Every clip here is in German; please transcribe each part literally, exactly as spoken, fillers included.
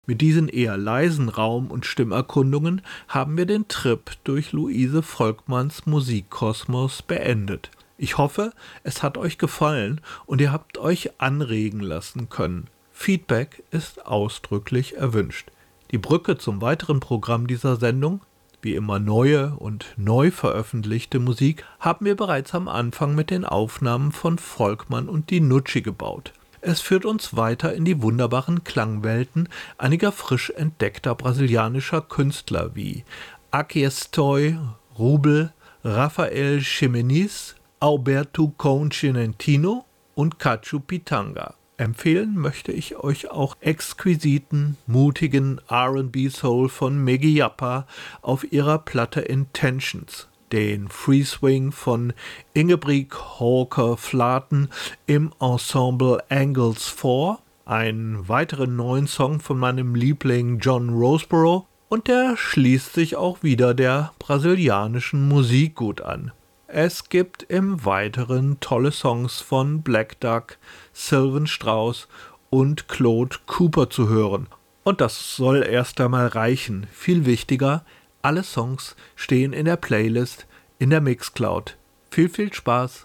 Mit diesen eher leisen Raum- und Stimmerkundungen haben wir den Trip durch Luise Volkmanns Musikkosmos beendet. Ich hoffe, es hat euch gefallen und ihr habt euch anregen lassen können. Feedback ist ausdrücklich erwünscht. Die Brücke zum weiteren Programm dieser Sendung, wie immer neue und neu veröffentlichte Musik, haben wir bereits am Anfang mit den Aufnahmen von Volkmann und die Nucci gebaut. Es führt uns weiter in die wunderbaren Klangwelten einiger frisch entdeckter brasilianischer Künstler wie Akiestoy, Rubel, Rafael Ximenes, Alberto Constantino und Cacho Pitanga. Empfehlen möchte ich euch auch exquisiten, mutigen R and B Soul von Miggy Yappa auf ihrer Platte Intentions, den Free Swing von Ingeborg Hawker-Flaten im Ensemble Angles vier, einen weiteren neuen Song von meinem Liebling John Roseborough und der schließt sich auch wieder der brasilianischen Musik gut an. Es gibt im Weiteren tolle Songs von Black Duck, Sylvan Strauss und Claude Cooper zu hören. Und das soll erst einmal reichen. Viel wichtiger, alle Songs stehen in der Playlist in der Mixcloud. Viel, viel Spaß!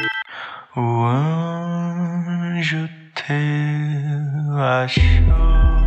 O anjo teu achou